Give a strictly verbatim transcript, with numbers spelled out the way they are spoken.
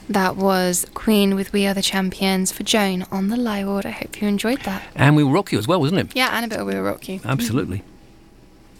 That was Queen with We Are the Champions for Joan on the Live Ward. I hope you enjoyed that. And We Will Rock You as well, wasn't it? Yeah, and a bit of We Will Rock You. Absolutely.